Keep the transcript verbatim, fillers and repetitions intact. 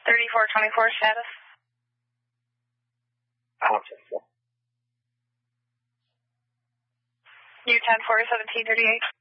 thirty-four twenty-four status. I'll check that. U ten four seventeen thirty-eight.